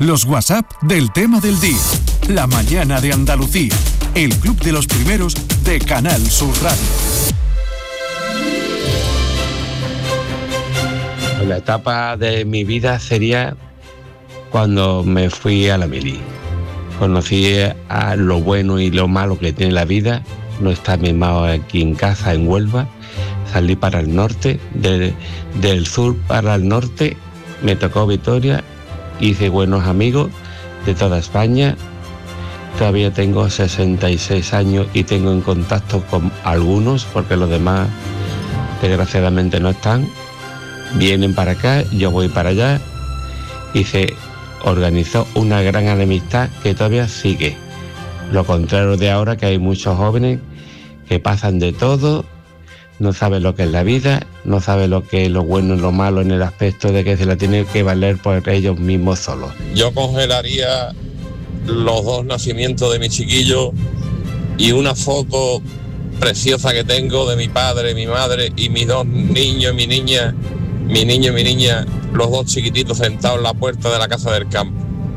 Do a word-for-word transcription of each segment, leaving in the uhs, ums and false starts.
Los WhatsApp del tema del día. La mañana de Andalucía. El club de los primeros de Canal Sur Radio. La etapa de mi vida sería cuando me fui a la mili. Conocí a lo bueno y lo malo que tiene la vida. No estar mismado aquí en casa, en Huelva. Salí para el norte, de, del sur para el norte. Me tocó Vitoria. Hice buenos amigos de toda España. Todavía tengo sesenta y seis años y tengo en contacto con algunos, porque los demás desgraciadamente no están. Vienen para acá, yo voy para allá y se organizó una gran amistad que todavía sigue. Lo contrario de ahora, que hay muchos jóvenes que pasan de todo, no saben lo que es la vida, no saben lo que es lo bueno y lo malo en el aspecto de que se la tienen que valer por ellos mismos solos. Yo congelaría los dos nacimientos de mi chiquillo y una foto preciosa que tengo de mi padre, mi madre y mis dos niños y mi niña, mi niño y mi niña, los dos chiquititos sentados en la puerta de la casa del campo.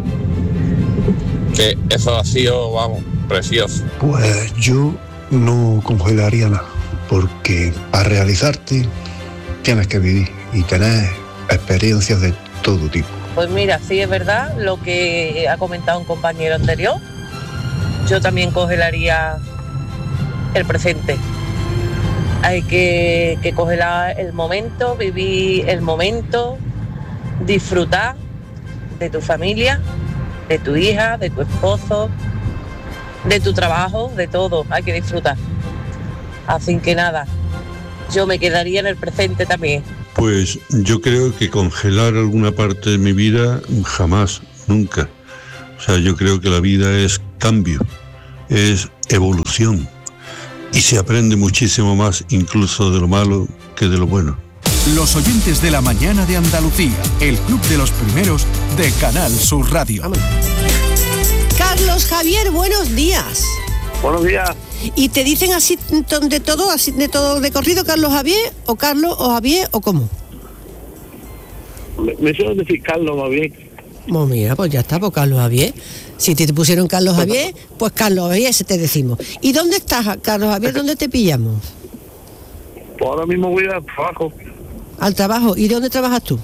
Que eso ha sido, vamos, precioso. Pues yo no congelaría nada, porque para realizarte tienes que vivir y tener experiencias de todo tipo. Pues mira, sí es verdad lo que ha comentado un compañero anterior. Yo también congelaría el presente. Hay que, que congelar el momento, vivir el momento, disfrutar de tu familia, de tu hija, de tu esposo, de tu trabajo, de todo. Hay que disfrutar. Así que nada, yo me quedaría en el presente también. Pues yo creo que congelar alguna parte de mi vida jamás, nunca. O sea, yo creo que la vida es cambio, es evolución y se aprende muchísimo más incluso de lo malo que de lo bueno. Los oyentes de la mañana de Andalucía, el club de los primeros de Canal Sur Radio. Vamos. Carlos Javier, buenos días. Buenos días. ¿Y te dicen así de todo, así de todo de corrido, Carlos Javier, o Carlos o Javier, o cómo? Me, me suelen decir Carlos más bien. Pues mira, pues ya está, pues Carlos Javier. Si te, te pusieron Carlos Javier, pues Carlos Javier, ese te decimos. ¿Y dónde estás, Carlos Javier? ¿Dónde te pillamos? Pues ahora mismo voy al trabajo. ¿Al trabajo? ¿Y dónde trabajas tú?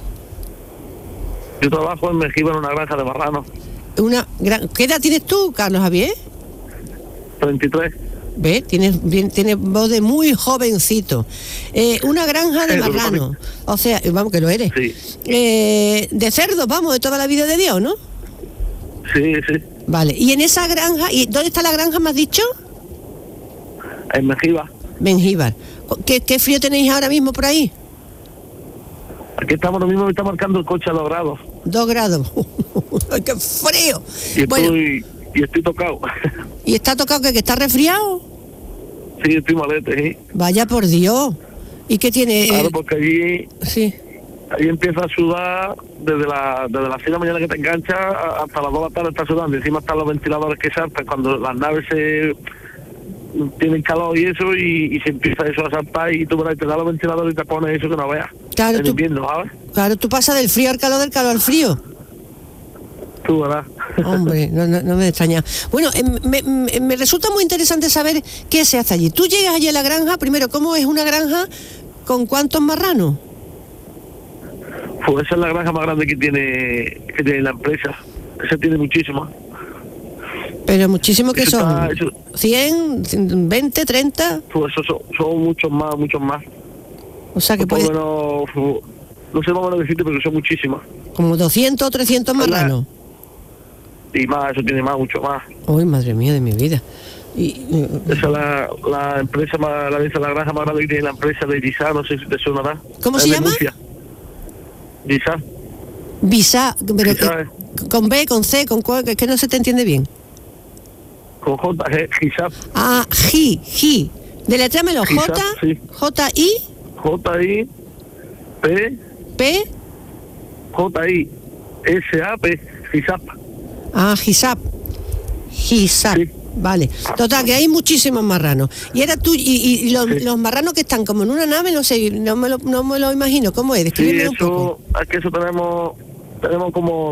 Yo trabajo en Mengíbar, en una granja de marranos. Una gran... ¿Qué edad tienes tú, Carlos Javier? treinta y tres. ¿Ves? Tienes, tienes voz de muy jovencito. Eh, una granja de marranos. O sea, vamos, que lo eres. Sí. Eh, de cerdos, vamos, de toda la vida de Dios, ¿no? Sí, sí. Vale. ¿Y en esa granja? ¿Y dónde está la granja, me has dicho? En Mengíbar. Mengíbar. ¿Qué, ¿Qué frío tenéis ahora mismo por ahí? Aquí estamos, lo mismo me está marcando el coche a dos grados. Dos grados. ¡Qué frío! Y bueno, estoy, y estoy tocado. ¿Y está tocado que, que está resfriado? Sí, estoy malete, sí. Vaya por Dios. ¿Y qué tiene? Claro, porque allí... Sí. Ahí empieza a sudar desde la desde las seis de la mañana que te engancha hasta las dos de la tarde está sudando. Encima están los ventiladores que saltan cuando las naves se tienen calor y eso, y, y se empieza eso a saltar y tú por ahí te da los ventiladores y te pones eso que no veas. Claro, en tú, invierno, ¿sabes? Claro, tú pasas del frío al calor, del calor al frío. Tú verás. Hombre, no, no, no me extraña. Bueno, eh, me, me, me resulta muy interesante saber qué se hace allí. Tú llegas allí a la granja, primero, ¿cómo es una granja? ¿Con cuántos marranos? Pues esa es la granja más grande que tiene que tiene la empresa. Esa tiene muchísimas. Pero muchísimo que eso son. Está, eso, ¿cien, veinte, treinta? Pues eso son, son muchos más, muchos más. O sea que por puede... lo menos, no sé más o menos decirte, pero son muchísimas. Como doscientos o trescientos marranos. Y más, eso tiene más, mucho más. Uy, madre mía de mi vida. Y, esa es la, la empresa más, la, la granja más grande que tiene la empresa de Gisá, no sé si te sonará. ¿Cómo se llama? Gisá. Visa, pero Gisá, eh. con B, con C, con cuál, que, que no se te entiende bien. Con J, G, Gisá. Ah, G, G. Deletréamelo, J, sí. J, I. J, I, P. P. J, I, S, A, P. Gisap. Ah, Gisap. Gisap. Sí. Vale. Total, que hay muchísimos marranos. Y era tú, y, y los, sí. los marranos que están como en una nave, no sé, no me lo, no me lo imagino. ¿Cómo es? Sí, eso, es que eso tenemos, tenemos como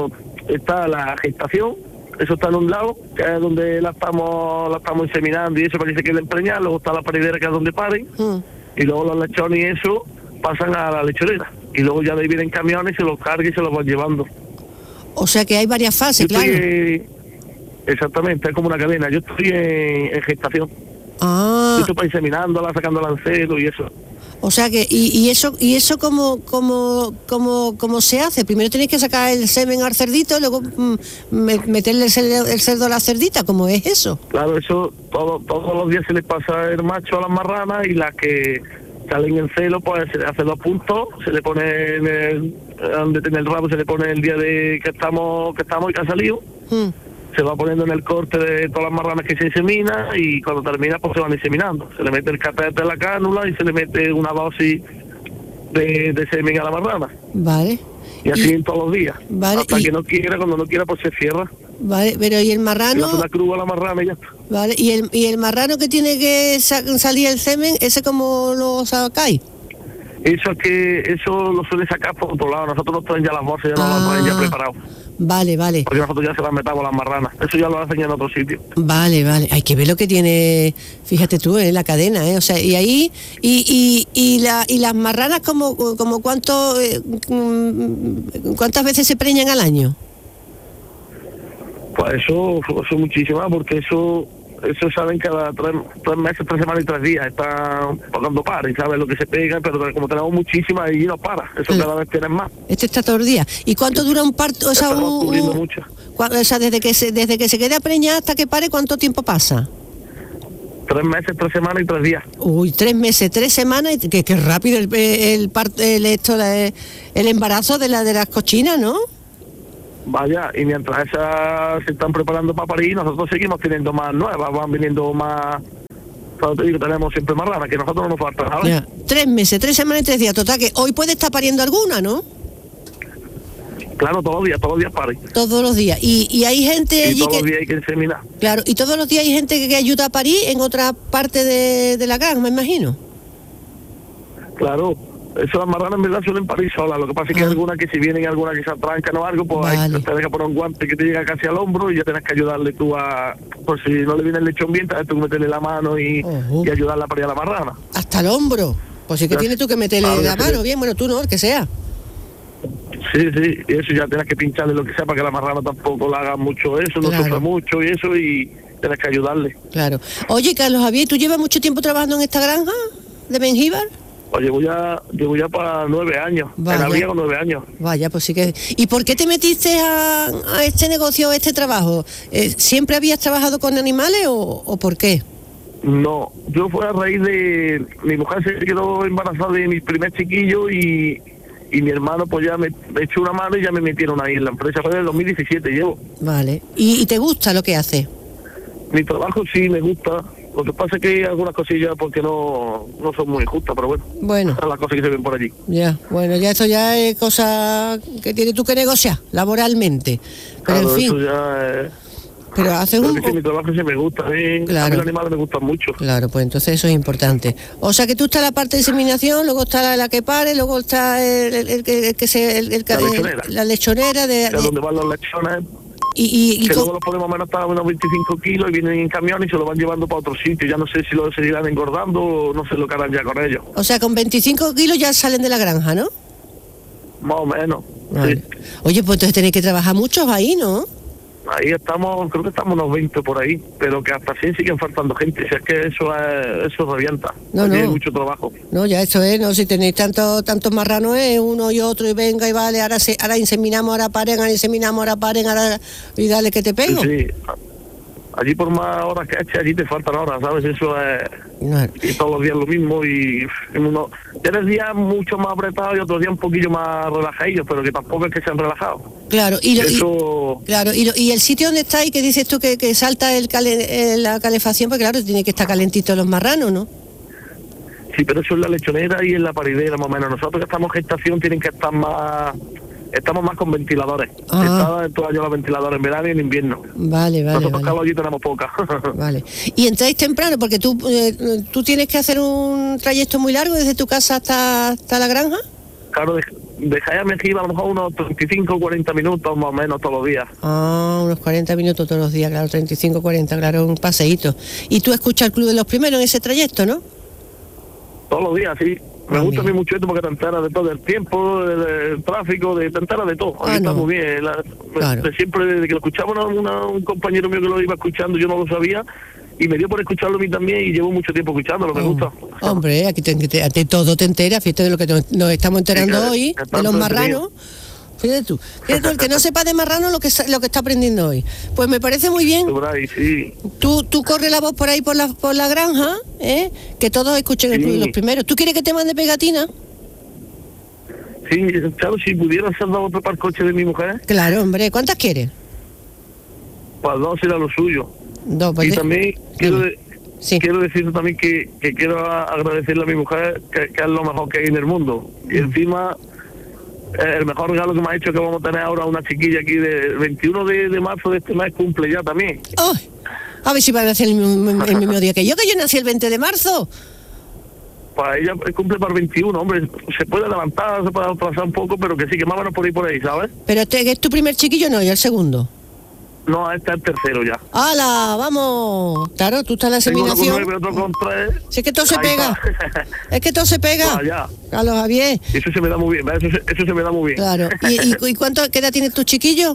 está la gestación, eso está en un lado, que es donde la estamos la estamos inseminando y eso para que se queden preñadas, luego está la paridera que es donde paren, mm. y luego los lechones y eso pasan a la lechonera, y luego ya de ahí vienen camiones y se los cargan y se los van llevando. O sea que hay varias fases, Yo claro. Estoy, exactamente, es como una cadena, yo estoy en, en gestación. Ah. Yo estoy para inseminándola, sacándola en celo y eso. O sea que, y, y eso, y eso cómo, cómo, cómo, cómo se hace. Primero tenéis que sacar el semen al cerdito, luego mm, meterle el cerdo, el cerdo a la cerdita, ¿cómo es eso? Claro, eso todo, todos los días se les pasa el macho a las marranas y las que salen en celo, pues se le hace dos puntos, se le pone en el, donde tiene el rabo, se le pone el día de que estamos, que estamos y que ha salido. Mm. Se va poniendo en el corte de todas las marranas que se insemina y cuando termina pues se van inseminando. Se le mete el catéter en la cánula y se le mete una dosis de, de semen a la marrana. Vale. Y así y, en todos los días. Vale. Hasta y, que no quiera, cuando no quiera pues se cierra. Vale, pero ¿y el marrano? Le hace una cruz a la marrana y ya está. Vale, ¿y el, y el marrano que tiene que sa- salir el semen, ese cómo lo sacáis? Eso es que eso lo suele sacar por otro lado. Nosotros nos traen ya las bolsas, ya ah. nos las traen ya preparados. Vale, vale. Porque nosotros ya se las metamos a las marranas. Eso ya lo hacen en otro sitio. Vale, vale. Hay que ver lo que tiene, fíjate tú, en eh, la cadena, ¿eh? O sea, y ahí, y, y, y, la, y las marranas, como, como cuánto, eh, ¿cuántas veces se preñan al año? Pues eso, eso muchísimas, porque eso... Eso saben cada tres, tres meses, tres semanas y tres días. Están cuando paran, ¿sabes? Lo que se pegan, pero como tenemos muchísimas y no para. Eso sí. Cada vez tienen más. Este está todo el día. ¿Y cuánto dura un parto? O sea, un, un, o sea desde que se desde que se queda preñada hasta que pare, ¿cuánto tiempo pasa? Tres meses, tres semanas y tres días. Uy, tres meses, tres semanas, y que, que rápido el, el parto, el, esto, el, el embarazo de la de las cochinas, ¿no? Vaya, y mientras esas se están preparando para parir, nosotros seguimos teniendo más nuevas, van viniendo más... Te digo, tenemos siempre más ranas, que a nosotros no nos falta nada. Ya. Tres meses, tres semanas y tres días. Total, que hoy puede estar pariendo alguna, ¿no? Claro, todos los días, todos los días paren. Todos los días. Y, y hay gente y allí todos que... los días hay que inseminar. Claro, y todos los días hay gente que, que ayuda a parir en otra parte de, de la granja, me imagino. Claro. Eso las marranas en verdad suelen parir solas, lo que pasa es que ah. hay algunas que si vienen alguna que se atrancan o algo, pues vale. Hay, te deja poner un guante que te llega casi al hombro y ya tienes que ayudarle tú a, por si no le viene el lechón bien, tienes tú que meterle la mano y, uh-huh. y ayudarla a parir a la marrana. Hasta el hombro, pues sí que ya. Tienes tú que meterle claro, la mano, sí. Bien, bueno, tú no, el que sea. Sí, sí, y eso ya tienes que pincharle lo que sea para que la marrana tampoco la haga mucho eso, no claro. sufra mucho y eso y tienes que ayudarle. Claro. Oye, Carlos Javier, ¿tú llevas mucho tiempo trabajando en esta granja de Mengíbar? Pues llevo ya, llevo ya para nueve años, Vaya. En abril con nueve años. Vaya, pues sí que... ¿Y por qué te metiste a, a este negocio, a este trabajo? Eh, ¿Siempre habías trabajado con animales o, o por qué? No, yo fue a raíz de... Mi mujer se quedó embarazada de mi primer chiquillo y, y mi hermano pues ya me, me echó una mano y ya me metieron ahí en la empresa. Fue en el dos mil diecisiete llevo. Vale. ¿Y, y te gusta lo que haces? Mi trabajo sí me gusta. Lo que pasa es que hay algunas cosillas porque no, no son muy justas, pero bueno. Bueno. Son las cosas que se ven por allí. Ya, bueno, ya esto ya es cosa que tienes tú que negociar laboralmente. Pero claro, en fin. Eso ya es... Pero hace un... Sí, mi trabajo sí me gusta, ¿eh? Claro. A mí los animales me gustan mucho. Claro, pues entonces eso es importante. O sea que tú estás la parte de inseminación, luego está la, la que pare, luego está el, el, el, el, el que se... El, el, la lechonera. La lechonera de... de... donde van los lechones. Y, y, y que con... luego los podemos menos hasta unos veinticinco kilos y vienen en camión y se lo van llevando para otro sitio. Ya no sé si lo seguirán engordando o no sé lo que harán ya con ellos. O sea, con veinticinco kilos ya salen de la granja, ¿no? Más o menos, vale. Sí. Oye, pues entonces tenéis que trabajar muchos ahí, ¿no? Ahí estamos, creo que estamos unos veinte por ahí, pero que hasta cien siguen faltando gente. O sea, es que eso es, eso revienta. No, no. Hay mucho trabajo. No, ya eso es, no, si tenéis tantos tantos marranos es uno y otro y venga y vale, ahora se, ahora inseminamos, ahora paren, ahora inseminamos, ahora paren, ahora y dale que te pego. Sí, sí. Allí por más horas que eches, allí te faltan horas, ¿sabes? Eso es... No. Y todos los días lo mismo y... Uno, tienes días mucho más apretados y otros días un poquillo más relajados, pero que tampoco es que sean relajados. Claro, y, lo, eso... y, claro, y, lo, y el sitio donde está y que dices tú que, que salta el cale, la calefacción, pues claro, tiene que estar calentito los marranos, ¿no? Sí, pero eso es la lechonera y en la paridera, más o menos. Nosotros que estamos en gestación tienen que estar más... Estamos más con ventiladores. Ah. Estaba todo el año los ventiladores en verano y en invierno. Vale, vale. Nosotros vale. calor allí tenemos poca. Vale. Y entráis temprano porque tú eh, tú tienes que hacer un trayecto muy largo desde tu casa hasta, hasta la granja. Claro, de, de Jaén a Mejía a lo mejor unos treinta y cinco, cuarenta minutos más o menos todos los días. Ah, unos cuarenta minutos todos los días, claro, treinta y cinco, cuarenta, claro, un paseíto. ¿Y tú escuchas el Club de los Primeros en ese trayecto, no? Todos los días, sí. Me Ah, gusta a mira. mí mucho esto porque te enteras de todo, del tiempo, del, del tráfico, de, te enteras de todo. Ah, Ahí está no. muy bien. La- Claro. de siempre, desde que lo escuchaba una- una- un compañero mío que lo iba escuchando, yo no lo sabía, y me dio por escucharlo a mí también, y llevo mucho tiempo escuchándolo, me Oh, gusta. Hombre, aquí te, te- de todo te enteras, fíjate de lo que nos, nos estamos enterando Sí, claro, hoy, está de los todo marranos. Fíjate tú, fíjate tú, el que no sepa de marrano lo que sa- lo que está aprendiendo hoy. Pues me parece muy bien. Por ahí, sí. Tú, tú corre la voz por ahí por la, por la granja, ¿eh? Que todos escuchen el Sí. Club de los Primeros. ¿Tú quieres que te mande pegatina? Sí, claro, si pudiera ser dos otro para el coche de mi mujer, Claro, hombre. ¿Cuántas quieres? pues dos era lo suyo. Dos, pues Y de- también quiero, de- Sí. quiero decir también que, que quiero a- agradecerle a mi mujer que, que es lo mejor que hay en el mundo. Mm. Y encima, eh, el mejor regalo que me ha hecho que vamos a tener ahora una chiquilla aquí de veintiuno de, de marzo de este mes cumple ya también. ¡Ay! A ver si va a nacer el, mismo- el mismo día que yo, que yo nací el veinte de marzo. Pues ella cumple para el veintiuno, hombre, se puede levantar, se puede atrasar un poco, pero que sí, que más o menos por ahí, por ahí, ¿sabes? Pero este es tu primer chiquillo, no, y el segundo. No, este es el tercero ya. ¡Hala! ¡Vamos! Claro, tú estás en la Tengo uno con inseminación. nueve, otro con tres. Si es que todo se Ahí pega. está. Es que todo se pega. Vaya. Carlos Javier. Eso se me da muy bien, ¿verdad? Eso se, eso se me da muy bien. Claro. ¿Y, y, y cuánto qué edad tiene tu chiquillo?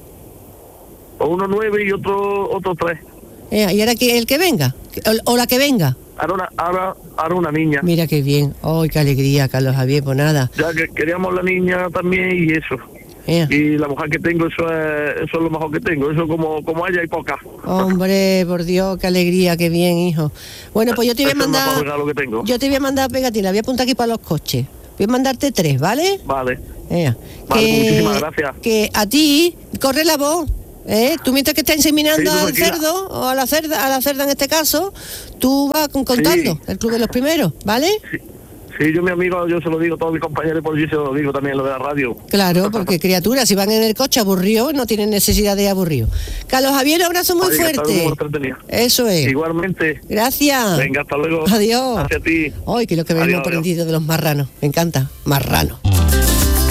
O uno nueve y otro otro tres. Eh, ¿Y ahora que el que venga? O, o la que venga. Ahora una, ahora, ahora una niña. Mira qué bien. ¡Ay, qué alegría, Carlos Javier! Pues nada. Ya que queríamos la niña también y eso. Eh. Y la mujer que tengo, eso es, eso es lo mejor que tengo. Eso como, como ella hay poca. Hombre, por Dios, qué alegría, qué bien, hijo. Bueno, pues yo te voy a Ese es el mejor mandar. regalo que tengo. Yo te voy a mandar pegatina, voy a apuntar aquí para los coches. Voy a mandarte tres, ¿vale? Vale. Ea. Vale, muchísimas gracias. Que a ti corre la voz, ¿eh? Tú mientras que estás inseminando Sí, tú al tranquila. cerdo, o a la cerda, a la cerda en este caso, tú vas con- contando Sí. el Club de los Primeros, ¿vale? Sí. Sí, yo mi amigo, yo se lo digo a todos mis compañeros por allí, se lo digo también lo de la radio. Claro, porque criaturas, si van en el coche aburridos, no tienen necesidad de aburrido. Carlos Javier, un abrazo muy Oye, que está muy fuerte. entretenido. Eso es. Igualmente. Gracias. Venga, hasta luego. Adiós. Hacia ti. Ay, que lo que Adiós, hemos adiós. aprendido de los marranos. Me encanta. Marrano.